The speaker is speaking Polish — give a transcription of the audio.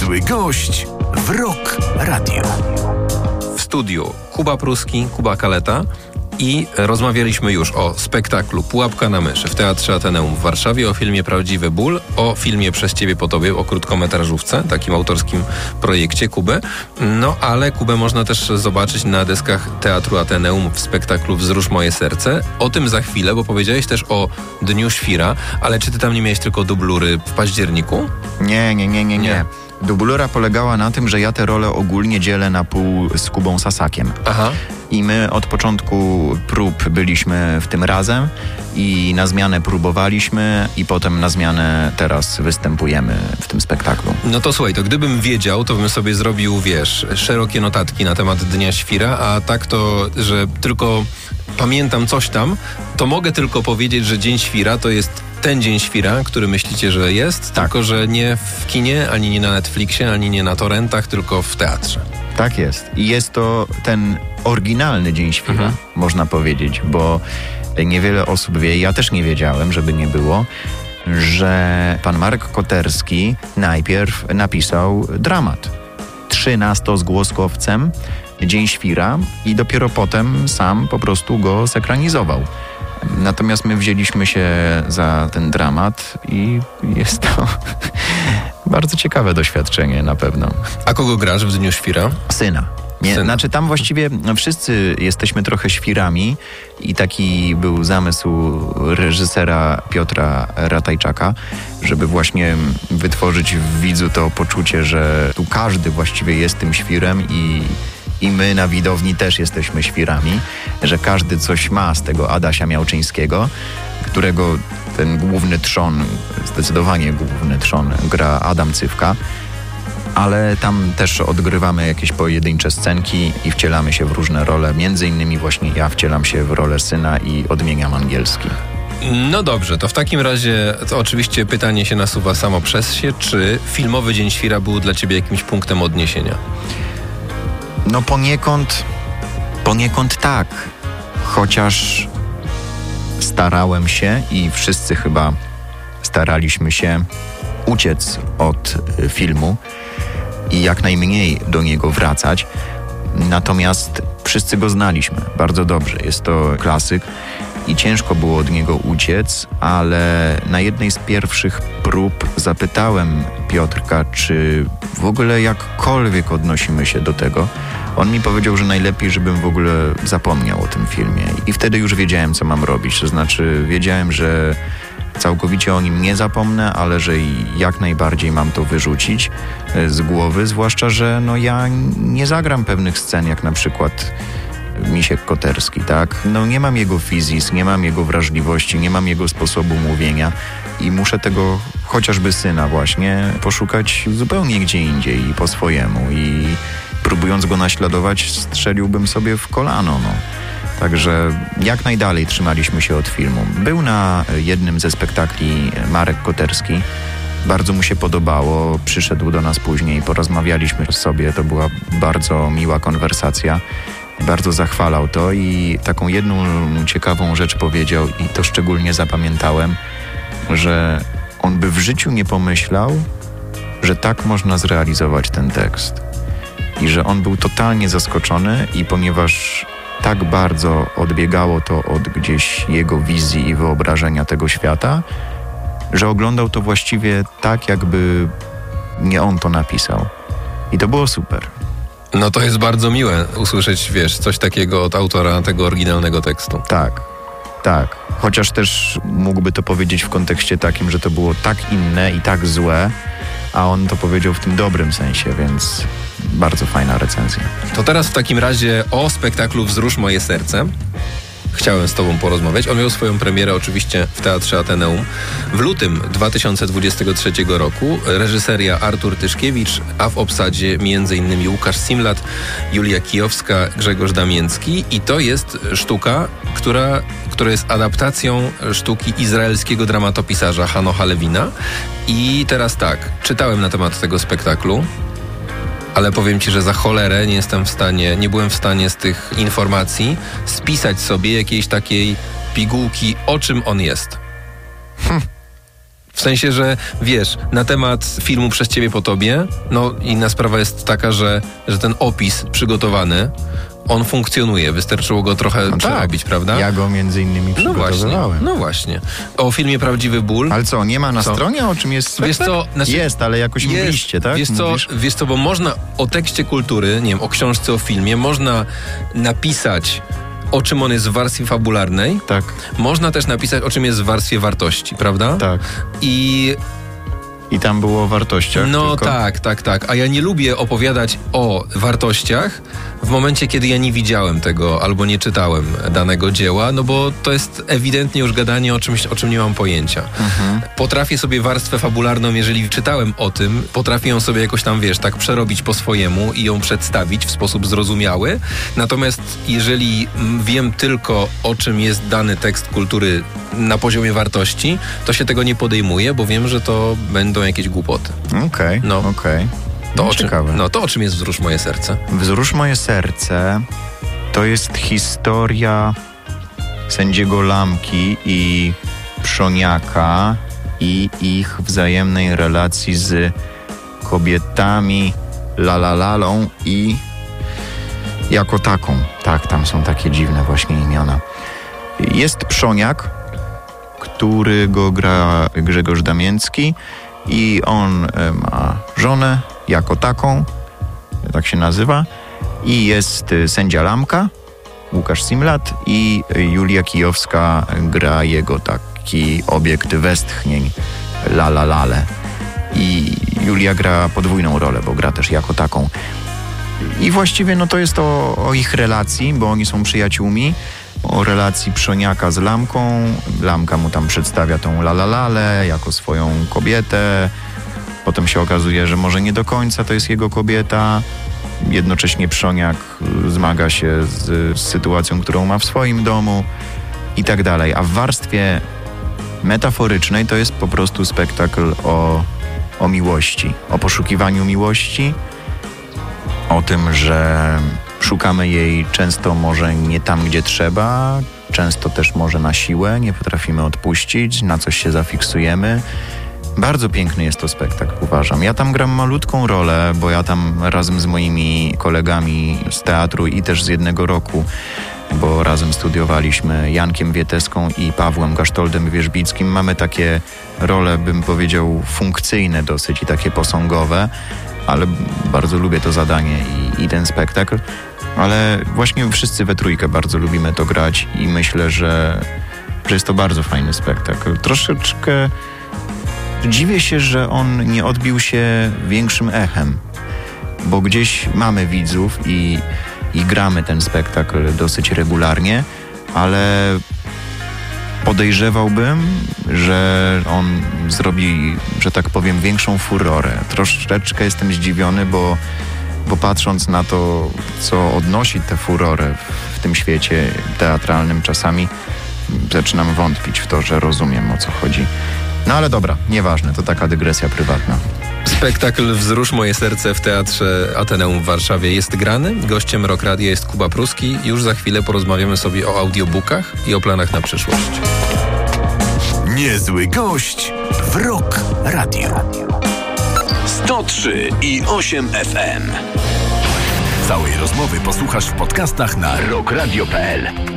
Przyszły gość w Rock Radio. W studiu Kuba Pruski, Kuba Kaleta i rozmawialiśmy już o spektaklu Pułapka na myszy w Teatrze Ateneum w Warszawie, o filmie Prawdziwy ból, o filmie Przez ciebie po tobie, o krótkometrażówce, takim autorskim projekcie Kuby. No ale Kubę można też zobaczyć na deskach Teatru Ateneum w spektaklu Wzrusz moje serce. O tym za chwilę, bo powiedziałeś też o Dniu Świra, ale czy ty tam nie miałeś tylko dublury w październiku? Nie. Dublura polegała na tym, że ja tę rolę ogólnie dzielę na pół z Kubą Sasakiem. Aha. I my od początku prób byliśmy w tym razem i na zmianę próbowaliśmy i potem na zmianę teraz występujemy w tym spektaklu. No to słuchaj, to gdybym wiedział, to bym sobie zrobił, szerokie notatki na temat Dnia Świra, a tak to, że tylko pamiętam coś tam, to mogę tylko powiedzieć, że Dzień Świra to jest ten Dzień Świra, który myślicie, że jest, tak. Tylko że nie w kinie, ani nie na Netflixie, ani nie na torrentach, tylko w teatrze. Tak jest. I jest to ten oryginalny Dzień Świra, można powiedzieć, bo niewiele osób wie, ja też nie wiedziałem, żeby nie było, że pan Marek Koterski najpierw napisał dramat 13-zgłoskowcem Dzień Świra i dopiero potem sam po prostu go zekranizował. Natomiast my wzięliśmy się za ten dramat i jest to bardzo ciekawe doświadczenie na pewno. A kogo grasz w Dniu Świra? Syna. Znaczy tam właściwie wszyscy jesteśmy trochę świrami i taki był zamysł reżysera Piotra Ratajczaka, żeby właśnie wytworzyć w widzu to poczucie, że tu każdy właściwie jest tym świrem i my na widowni też jesteśmy świrami, że każdy coś ma z tego Adasia Miałczyńskiego, którego ten główny trzon, zdecydowanie główny trzon gra Adam Cywka, ale tam też odgrywamy jakieś pojedyncze scenki i wcielamy się w różne role. Między innymi właśnie ja wcielam się w rolę syna i odmieniam angielski. No dobrze, to w takim razie to oczywiście pytanie się nasuwa samo przez się, czy filmowy Dzień Świra był dla ciebie jakimś punktem odniesienia? No poniekąd tak, chociaż starałem się i wszyscy chyba staraliśmy się uciec od filmu i jak najmniej do niego wracać. Natomiast wszyscy go znaliśmy bardzo dobrze. Jest to klasyk i ciężko było od niego uciec, ale na jednej z pierwszych prób zapytałem Piotrka, czy w ogóle jakkolwiek odnosimy się do tego. On mi powiedział, że najlepiej, żebym w ogóle zapomniał o tym filmie. I wtedy już wiedziałem, co mam robić. To znaczy wiedziałem, że całkowicie o nim nie zapomnę, ale że jak najbardziej mam to wyrzucić z głowy, zwłaszcza, że no ja nie zagram pewnych scen, jak na przykład Misiek Koterski, tak? No nie mam jego fizis, nie mam jego wrażliwości, nie mam jego sposobu mówienia i muszę tego chociażby syna właśnie poszukać zupełnie gdzie indziej i po swojemu i próbując go naśladować strzeliłbym sobie w kolano, no. Także jak najdalej trzymaliśmy się od filmu. Był na jednym ze spektakli Marek Koterski. Bardzo mu się podobało. Przyszedł do nas później, porozmawialiśmy sobie. To była bardzo miła konwersacja. Bardzo zachwalał to i taką jedną ciekawą rzecz powiedział i to szczególnie zapamiętałem, że on by w życiu nie pomyślał, że tak można zrealizować ten tekst. I że on był totalnie zaskoczony i ponieważ tak bardzo odbiegało to od gdzieś jego wizji i wyobrażenia tego świata, że oglądał to właściwie tak, jakby nie on to napisał. I to było super. No to jest bardzo miłe usłyszeć, coś takiego od autora tego oryginalnego tekstu. Tak. Chociaż też mógłby to powiedzieć w kontekście takim, że to było tak inne i tak złe, a on to powiedział w tym dobrym sensie, więc bardzo fajna recenzja. To teraz w takim razie o spektaklu Wzrusz moje serce. Chciałem z tobą porozmawiać. On miał swoją premierę oczywiście w Teatrze Ateneum w lutym 2023 roku. Reżyseria Artur Tyszkiewicz, a w obsadzie m.in. Łukasz Simlat, Julia Kijowska, Grzegorz Damięcki. I to jest sztuka, która jest adaptacją sztuki izraelskiego dramatopisarza Hanocha Lewina. I teraz tak, czytałem na temat tego spektaklu, ale powiem ci, że za cholerę nie byłem w stanie z tych informacji spisać sobie jakiejś takiej pigułki, o czym on jest. W sensie, że wiesz, na temat filmu Przez ciebie po tobie, no inna sprawa jest taka, że ten opis przygotowany, on funkcjonuje, wystarczyło go trochę przerobić, prawda? Ja go między innymi przygotowywałem. No właśnie. O filmie Prawdziwy ból. Ale co, nie ma na stronie, o czym jest spektakl? Wiesz co, znaczy, jest, ale jakoś mówiliście, tak? Wiesz co, bo można o tekście kultury, nie wiem, o książce, o filmie, można napisać, o czym on jest w warstwie fabularnej. Tak. Można też napisać, o czym jest w warstwie wartości, prawda? Tak. I tam było o wartościach. No tylko? Tak. A ja nie lubię opowiadać o wartościach w momencie, kiedy ja nie widziałem tego albo nie czytałem danego dzieła, no bo to jest ewidentnie już gadanie o czymś, o czym nie mam pojęcia. Potrafię sobie warstwę fabularną, jeżeli czytałem o tym, potrafię ją sobie jakoś tam, wiesz, tak przerobić po swojemu i ją przedstawić w sposób zrozumiały. Natomiast jeżeli wiem tylko, o czym jest dany tekst kultury na poziomie wartości, to się tego nie podejmuję, bo wiem, że to będą jakieś głupoty. Okej. To o czym jest Wzrusz moje serce? Wzrusz moje serce to jest historia sędziego Lamki i Przoniaka i ich wzajemnej relacji z kobietami Lalalą i jako taką. Tak, tam są takie dziwne właśnie imiona. Jest Przoniak, którego gra Grzegorz Damięcki i on ma żonę jako taką, tak się nazywa, i jest sędzia Lamka, Łukasz Simlat, i Julia Kijowska gra jego taki obiekt westchnień, Lalalale. I Julia gra podwójną rolę, bo gra też jako taką. I właściwie no to jest o ich relacji, bo oni są przyjaciółmi, o relacji Przoniaka z Lamką. Lamka mu tam przedstawia tą Lalalale jako swoją kobietę. Potem się okazuje, że może nie do końca to jest jego kobieta. Jednocześnie Przoniak zmaga się z sytuacją, którą ma w swoim domu i tak dalej. A w warstwie metaforycznej to jest po prostu spektakl o miłości, o poszukiwaniu miłości, o tym, że szukamy jej często może nie tam, gdzie trzeba, często też może na siłę, nie potrafimy odpuścić, na coś się zafiksujemy. Bardzo piękny jest to spektakl, uważam. Ja tam gram malutką rolę, bo ja tam razem z moimi kolegami z teatru i też z jednego roku, bo razem studiowaliśmy, Jankiem Wieteską i Pawłem Gasztoldem Wierzbickim. Mamy takie role, bym powiedział, funkcyjne dosyć i takie posągowe, ale bardzo lubię to zadanie i ten spektakl. Ale właśnie wszyscy we trójkę bardzo lubimy to grać i myślę, że jest to bardzo fajny spektakl. Troszeczkę dziwię się, że on nie odbił się większym echem, bo gdzieś mamy widzów i gramy ten spektakl dosyć regularnie, ale podejrzewałbym, że on zrobi, że tak powiem, większą furorę. Troszeczkę jestem zdziwiony, bo patrząc na to, co odnosi tę furorę w tym świecie teatralnym czasami, zaczynam wątpić w to, że rozumiem, o co chodzi. No ale dobra, nieważne, to taka dygresja prywatna. Spektakl Wzrusz moje serce w Teatrze Ateneum w Warszawie jest grany. Gościem Rock Radia jest Kuba Pruski. Już za chwilę porozmawiamy sobie o audiobookach i o planach na przyszłość. Niezły gość w Rock Radio. 103,8 FM. Całej rozmowy posłuchasz w podcastach na rockradio.pl.